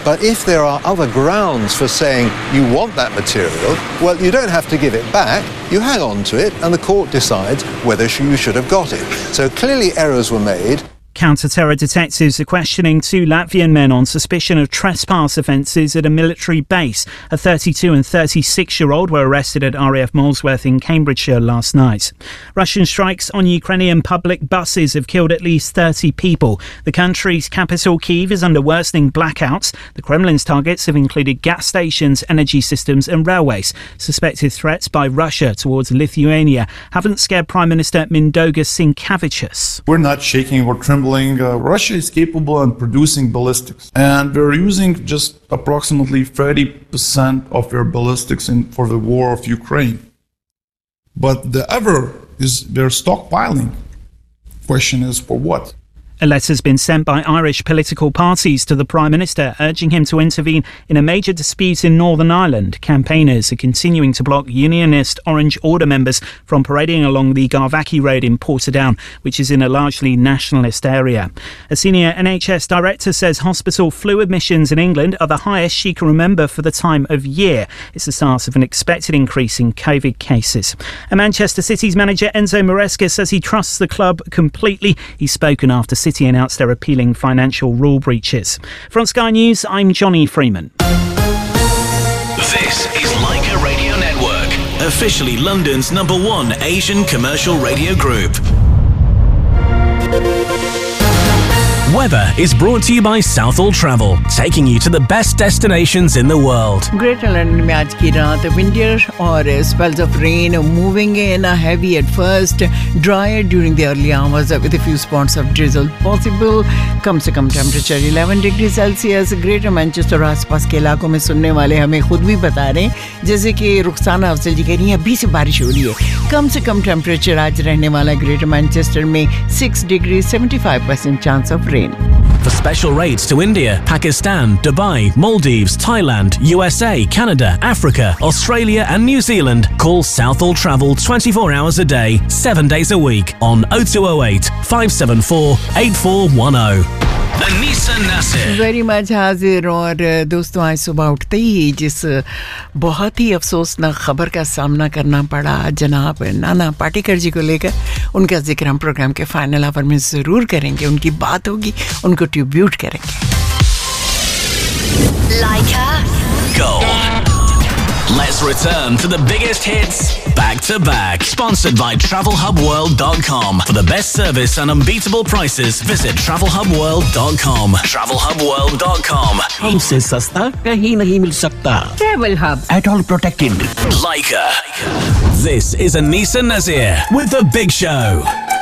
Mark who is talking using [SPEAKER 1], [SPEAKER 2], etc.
[SPEAKER 1] But if there are other grounds for saying you want that material, well, you don't have to give it back. You hang on to it, and the court decides whether you should have got it. So clearly errors were made.
[SPEAKER 2] Counter-terror detectives are questioning 2 Latvian men on suspicion of trespass offences at a military base. A 32 and 36-year-old were arrested at RAF Molesworth in Cambridgeshire last night. Russian strikes on Ukrainian public buses have killed at least 30 people. The country's capital, Kyiv, is under worsening blackouts. The Kremlin's targets have included gas stations, energy systems and railways. Suspected threats by Russia towards Lithuania haven't scared Prime Minister Mindaugas Sinkevičius.
[SPEAKER 3] We're not shaking or trembling. Russia is capable of producing ballistics, and we're using just approximately 30% of their ballistics for the war of Ukraine. But the other is they're stockpiling. Question is, for what?
[SPEAKER 2] A letter's been sent by Irish political parties to the Prime Minister urging him to intervene in a major dispute in Northern Ireland. Campaigners are continuing to block Unionist Orange Order members from parading along the Garvackie Road in Portadown, which is in a largely nationalist area. A senior NHS director says hospital flu admissions in England are the highest she can remember for the time of year. It's the start of an expected increase in COVID cases. And Manchester City's manager Enzo Maresca says he trusts the club completely. He's spoken after City announced they're appealing financial rule breaches. From Sky News, I'm Johnny Freeman.
[SPEAKER 4] This is Leica Radio Network, officially London's #1 Asian commercial radio group. Weather is brought to you by Southall Travel, taking you to the best destinations in the world.
[SPEAKER 5] Greater London में आज की रात windier और spells of rain moving in heavy at first, drier during the early hours with a few spots of drizzle possible. कम से कम temperature 11 degrees Celsius. Greater Manchester और आसपास के इलाकों में सुनने वाले हमें खुद भी बता रहे हैं, जैसे कि रुखसाना अफजल जी कह रही हैं अभी से बारिश हो रही है. कम से कम temperature आज रहने वाला Greater Manchester में 6 degrees 75% chance of rain.
[SPEAKER 4] For special rates to India, Pakistan, Dubai, Maldives, Thailand, USA, Canada, Africa, Australia and New Zealand, call Southall Travel 24 hours a day, 7 days a week on 0208 574 8410. Anisa Nasir.
[SPEAKER 5] Very much हाजिर. और दोस्तों, आज सुबह उठते ही जिस बहुत ही अफसोसनाक खबर का सामना करना पड़ा जनाब नाना पाटेकर जी को लेकर, उनका जिक्र हम प्रोग्राम के फाइनल आवर में ज़रूर करेंगे. उनकी बात होगी, उनको ट्रिब्यूट करेंगे.
[SPEAKER 4] Leica Gold. Let's return to the biggest hits back to back. Sponsored by TravelHubWorld.com. For the best service and unbeatable prices, visit TravelHubWorld.com. TravelHubWorld.com.
[SPEAKER 6] हमसे सस्ता कहीं नहीं मिल सकता.
[SPEAKER 5] Travel Hub.
[SPEAKER 6] At all protected.
[SPEAKER 4] Leica. This is Anisa Nasir with The Big Show.